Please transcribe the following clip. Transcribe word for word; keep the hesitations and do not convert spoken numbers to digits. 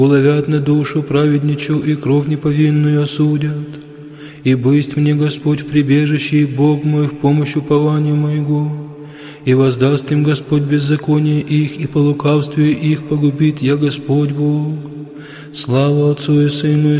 уловят на душу праведничу и кровь неповинную осудят. И бысть мне Господь в прибежище, и Бог мой в помощь упования моего. И воздаст им Господь беззаконие их, и по лукавству их погубит я Господь Бог. Слава Отцу и Сыну и